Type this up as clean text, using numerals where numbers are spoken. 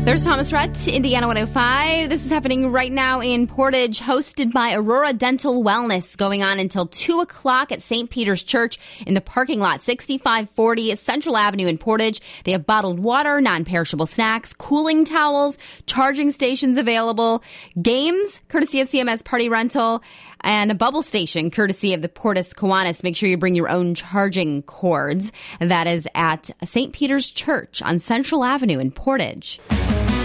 There's Thomas Rhett, Indiana 105. This is happening right now in Portage, hosted by Aurora Dental Wellness, going on until 2 o'clock at St. Peter's Church in the parking lot, 6540 Central Avenue in Portage. They have bottled water, non-perishable snacks, cooling towels, charging stations available, games, courtesy of CMS Party Rental, and a bubble station, courtesy of the Portis Kiwanis. Make sure you bring your own charging cords. That is at St. Peter's Church on Central Avenue in Portage.